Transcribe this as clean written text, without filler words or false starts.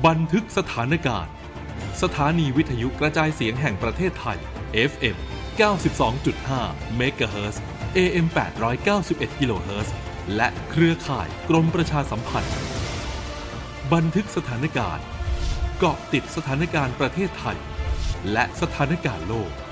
บันทึกสถานการณ์สถานีวิทยุกระจายเสียงแห่งประเทศไทย FM 92.5 เมกะเฮิรตซ์ AM 891 กิโลเฮิรตซ์และเครือข่ายกรมประชาสัมพันธ์บันทึกสถานการณ์เกาะติดสถานการณ์ประเทศไทยและสถานการณ์โลก